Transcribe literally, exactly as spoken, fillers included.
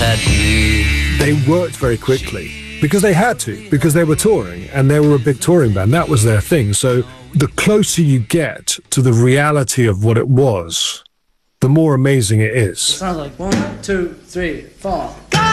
at me. They worked very quickly because they had to, because they were touring and they were a big touring band. That was their thing. So the closer you get to the reality of what it was, the more amazing it is. It sounds like one, two, three, four.